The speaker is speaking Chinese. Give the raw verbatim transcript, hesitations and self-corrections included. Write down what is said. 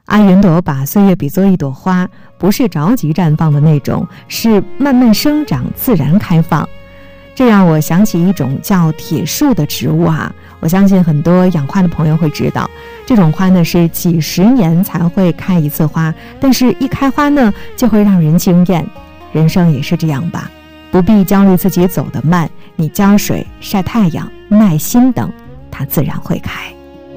阿云朵把岁月比作一朵花，不是着急绽放的那种，是慢慢生长，自然开放。这让我想起一种叫铁树的植物啊，我相信很多养花的朋友会知道，这种花呢是几十年才会开一次花，但是一开花呢就会让人惊艳。人生也是这样吧，不必焦虑自己走得慢，你浇水、晒太阳、耐心等，它自然会开。